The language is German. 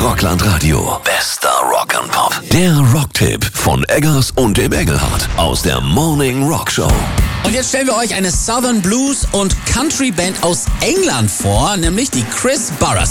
Rockland Radio. Bester Rock and Pop. Der Rocktipp von Eggers und dem Engelhardt aus der Morning Rock Show. Und jetzt stellen wir euch eine Southern Blues und Country Band aus England vor, nämlich die Chris Burrers.